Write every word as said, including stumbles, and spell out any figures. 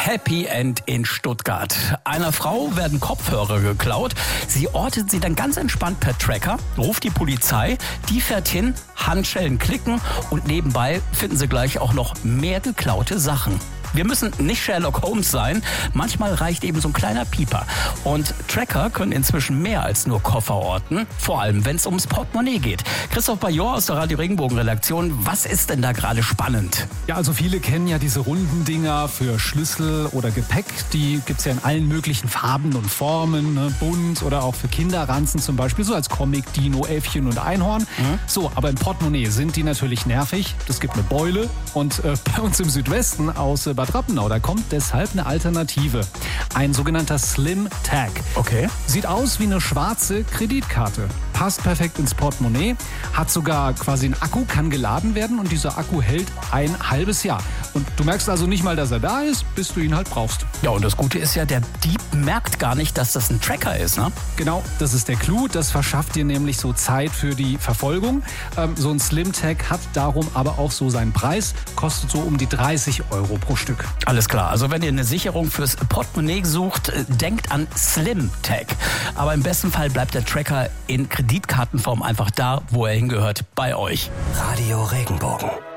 Happy End in Stuttgart. Einer Frau werden Kopfhörer geklaut. Sie ortet sie dann ganz entspannt per Tracker, ruft die Polizei, die fährt hin, Handschellen klicken und nebenbei finden sie gleich auch noch mehr geklaute Sachen. Wir müssen nicht Sherlock Holmes sein, manchmal reicht eben so ein kleiner Pieper. Und Tracker können inzwischen mehr als nur Koffer orten, vor allem wenn es ums Portemonnaie geht. Christoph Bajor aus der Radio Regenbogen Redaktion, was ist denn da gerade spannend? Ja, also viele kennen ja diese runden Dinger für Schlüssel oder Gepäck. Die gibt's ja in allen möglichen Farben und Formen, ne? Bunt oder auch für Kinderranzen zum Beispiel, so als Comic, Dino, Äffchen und Einhorn. Mhm. So, aber im Portemonnaie sind die natürlich nervig. Es gibt eine Beule und äh, bei uns im Südwesten aus äh, Bad Rappenau, da kommt deshalb eine Alternative. Ein sogenannter Slim Tag. Okay. Sieht aus wie eine schwarze Kreditkarte. Passt perfekt ins Portemonnaie, hat sogar quasi einen Akku, kann geladen werden und dieser Akku hält ein halbes Jahr. Und du merkst also nicht mal, dass er da ist, bis du ihn halt brauchst. Ja, und das Gute ist ja, der Dieb merkt gar nicht, dass das ein Tracker ist, ne? Genau, das ist der Clou. Das verschafft dir nämlich so Zeit für die Verfolgung. Ähm, so ein Slim Tag hat darum aber auch so seinen Preis, kostet so um die dreißig Euro pro Stück. Alles klar, also wenn ihr eine Sicherung fürs Portemonnaie sucht, denkt an Slim Tag. Aber im besten Fall bleibt der Tracker in Kreditkartenform einfach da, wo er hingehört, bei euch. Radio Regenbogen.